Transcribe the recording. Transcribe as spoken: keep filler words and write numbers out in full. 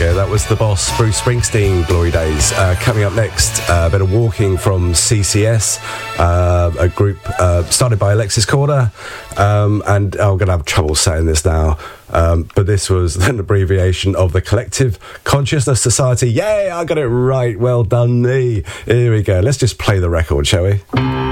go. That was the boss, Bruce Springsteen, Glory Days. Uh, coming up next, uh, a bit of Walking from C C S, uh, a group uh, started by Alexis Corder. Um, and I'm going to have trouble saying this now, um, but this was an abbreviation of the Collective Consciousness Society. Yay, I got it right. Well done me. Here we go. Let's just play the record, shall we?